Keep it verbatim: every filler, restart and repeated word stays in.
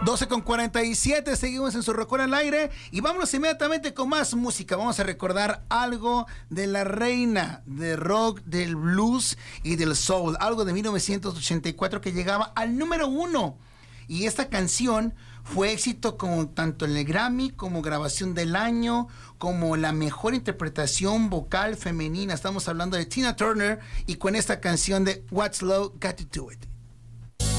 doce con cuarenta y siete, seguimos en Su Recuerdo al Aire y vámonos inmediatamente con más música. Vamos a recordar algo de la reina del rock, del blues y del soul, algo de mil novecientos ochenta y cuatro que llegaba al número uno. Y esta canción fue éxito como tanto en el Grammy como grabación del año, como la mejor interpretación vocal femenina. Estamos hablando de Tina Turner y con esta canción de What's Love Got to Do It.